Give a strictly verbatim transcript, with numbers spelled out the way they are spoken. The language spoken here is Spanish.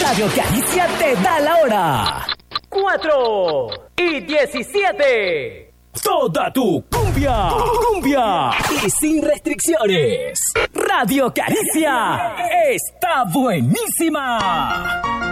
Radio Caricia te da la hora. Cuatro y diecisiete. Toda tu cumbia, cumbia y sin restricciones. Radio Caricia está buenísima.